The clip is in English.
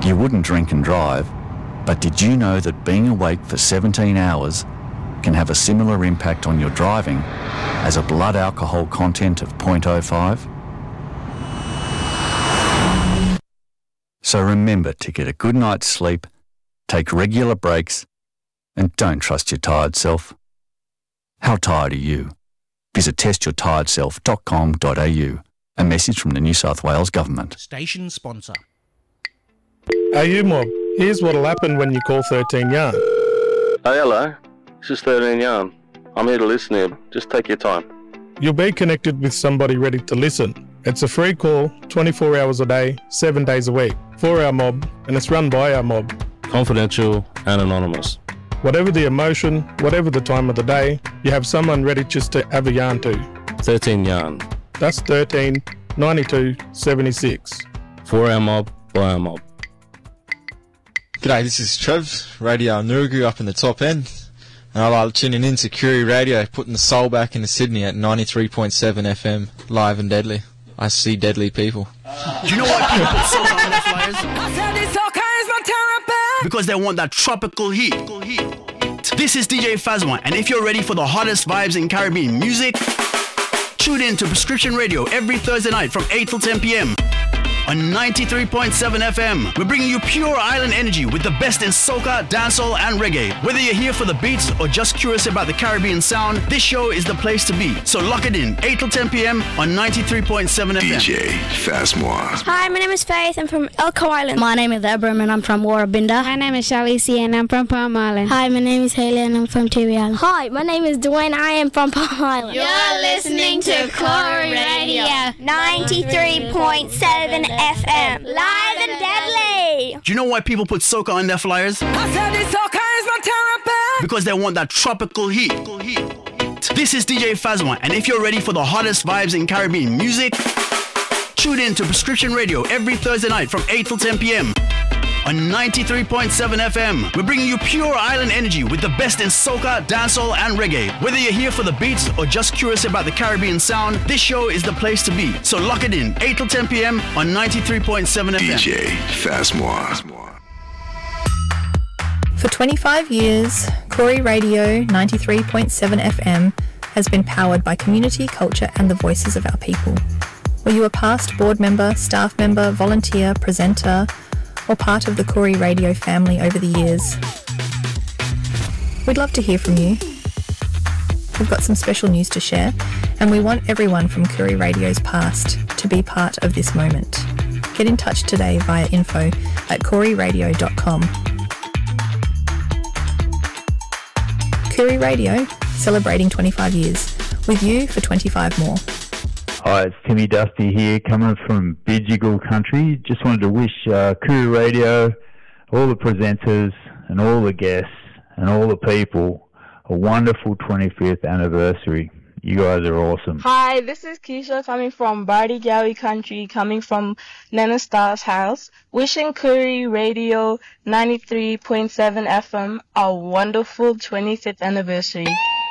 You wouldn't drink and drive, but did you know that being awake for 17 hours can have a similar impact on your driving as a blood alcohol content of 0.05? So remember to get a good night's sleep, take regular breaks, and don't trust your tired self. How tired are you? Visit testyourtiredself.com.au. A message from the New South Wales Government. Station sponsor. Hey, you mob. Here's what'll happen when you call 13 Yarn. Hey, hello. This is 13 Yarn. I'm here to listen here. Just take your time. You'll be connected with somebody ready to listen. It's a free call, 24 hours a day, 7 days a week, for our mob, and it's run by our mob. Confidential and anonymous. Whatever the emotion, whatever the time of the day, you have someone ready just to have a yarn to. 13 Yarn. That's 13 92 76. For our mob, by our mob. G'day, this is Trev, Radio Nurugu up in the top end. And I like tuning in to Koori Radio, putting the soul back into Sydney at 93.7 FM, live and deadly. I see deadly people. Do you know why people put soca on their flyers? Because they want that tropical heat. This is DJ Fazma, and if you're ready for the hottest vibes in Caribbean music, tune in to Prescription Radio every Thursday night from 8 till 10 p.m. on 93.7 FM. We're bringing you pure island energy with the best in soca, dancehall, and reggae. Whether you're here for the beats or just curious about the Caribbean sound, this show is the place to be. So lock it in, 8 till 10 p.m. on 93.7 FM. DJ Fazma. Hi, my name is Faith. I'm from Elko Island. My name is Abram and I'm from Warrabinda. My name is Shalisi and I'm from Palm Island. Hi, my name is Haley and I'm from Tiwi Island. Hi, my name is Dwayne. I am from Palm Island. You're listening to Koori Radio 93.7 FM. Live and deadly. Do you know why people put soca on their flyers? Because they want that tropical heat. This is DJ Fazma, and if you're ready for the hottest vibes in Caribbean music, tune in to Prescription Radio every Thursday night from 8 till 10 p.m. on 93.7 FM. We're bringing you pure island energy with the best in soca, dancehall, and reggae. Whether you're here for the beats or just curious about the Caribbean sound, this show is the place to be. So lock it in, 8 till 10 p.m. on 93.7 FM. DJ Fazma. For 25 years, Koori Radio 93.7 FM has been powered by community, culture and the voices of our people. Were you a past board member, staff member, volunteer, presenter, or part of the Koori Radio family over the years? We'd love to hear from you. We've got some special news to share, and we want everyone from Koori Radio's past to be part of this moment. Get in touch today via info@kooriradio.com. Koori Radio, celebrating 25 years, with you for 25 more. Hi, it's Timmy Dusty here, coming from Bidjigal country. Just wanted to wish Koori Radio, all the presenters and all the guests and all the people a wonderful 25th anniversary. You guys are awesome. Hi, this is Keisha coming from Bardigawi country, coming from Nana Star's house, wishing Koori Radio 93.7 FM a wonderful 25th anniversary.